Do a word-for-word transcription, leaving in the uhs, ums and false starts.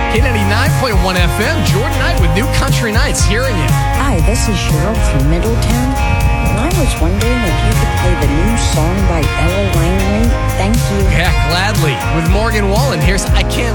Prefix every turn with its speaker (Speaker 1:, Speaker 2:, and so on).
Speaker 1: K ninety-nine point one F M, Jordan Knight with New Country Nights, hearing you.
Speaker 2: Hi, this is Cheryl from Middletown, and I was wondering if you could play the new song by Ella Langley. Thank you.
Speaker 1: Yeah, gladly. With Morgan Wallen, here's I Can't